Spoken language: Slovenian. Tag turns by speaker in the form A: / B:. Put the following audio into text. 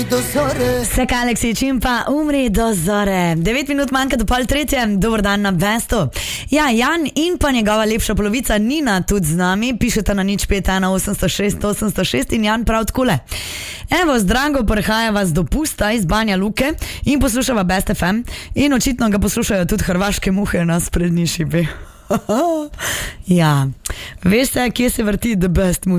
A: Vse Aleksi, čim pa umri do zore. 9 minut manjka do 2:30, dober dan na Bestu. Ja, Jan in pa njegova lepša polovica Nina tudi z nami, pišete na 051 806 806 in Jan prav takole. Evo, z Drago prehajava z dopusta iz Banja Luke in poslušava Best FM in očitno ga poslušajo tudi hrvaške muhe na sprednji šipi. Ja, veste, kje se vrti The Best